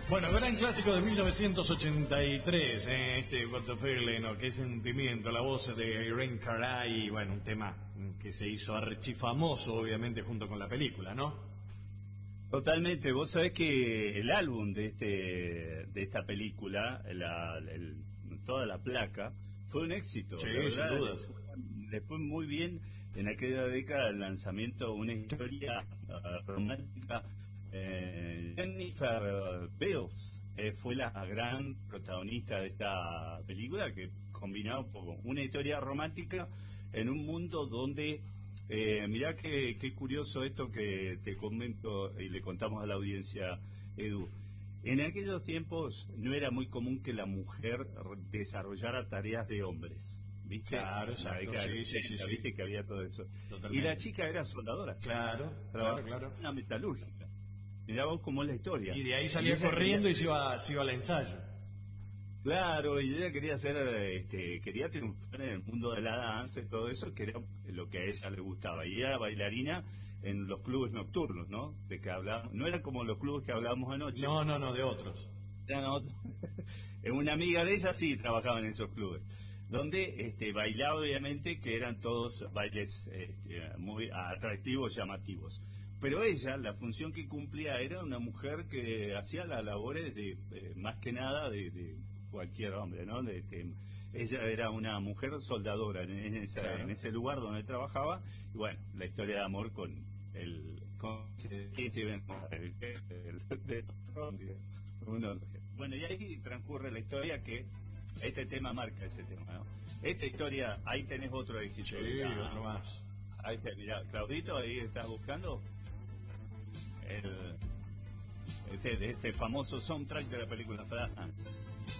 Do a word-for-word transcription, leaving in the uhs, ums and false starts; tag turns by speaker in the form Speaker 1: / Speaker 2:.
Speaker 1: Bueno, gran clásico de mil novecientos ochenta y tres, eh, este What the Feeling, o Qué Sentimiento, la voz de Irene Cara, y bueno, un tema que se hizo archifamoso, obviamente, junto con la película, ¿no?
Speaker 2: Totalmente. Vos sabés que el álbum de este de esta película, la, el, toda la placa, fue un éxito.
Speaker 1: Sí,
Speaker 2: sin
Speaker 1: dudas.
Speaker 2: Le, le fue muy bien en aquella década el lanzamiento, una historia uh, romántica. Eh, Jennifer Beals eh, fue la gran protagonista de esta película, que combinaba un poco una historia romántica en un mundo donde eh, mirá qué, qué curioso esto que te comento y le contamos a la audiencia, Edu. En aquellos tiempos no era muy común que la mujer desarrollara tareas de hombres, ¿viste?
Speaker 1: Claro, exacto, sí, sí, sí, sí.
Speaker 2: Viste que había todo eso.
Speaker 1: Totalmente.
Speaker 2: Y la chica era soldadora.
Speaker 1: Claro, claro, claro.
Speaker 2: Una metalúrgica. Mirá vos cómo es la historia.
Speaker 1: Y de ahí salía corriendo quería... y se iba, se iba al ensayo.
Speaker 2: Claro, y ella quería hacer, este, quería triunfar en el mundo de la danza y todo eso, que era lo que a ella le gustaba. Y era bailarina en los clubes nocturnos, ¿no? De que hablábamos, no eran como los clubes que hablábamos anoche.
Speaker 1: No, no, no, de otros.
Speaker 2: Eran otros. Una amiga de ella sí trabajaba en esos clubes, donde este, bailaba, obviamente, que eran todos bailes este, muy atractivos, llamativos. Pero ella, la función que cumplía era una mujer que hacía las labores de, eh, más que nada, de, de cualquier hombre, ¿no? De, de, ella era una mujer soldadora en, en, esa, claro. en ese lugar donde trabajaba, y bueno, la historia de amor con el... Con, el, el uno, bueno, y ahí transcurre la historia que este tema marca ese tema, ¿no? Esta historia, ahí tenés otro éxito.
Speaker 1: Sí, ah, otro más.
Speaker 2: Ahí está, mirá, Claudito, ahí estás buscando el, este, este famoso soundtrack de la película Flashdance.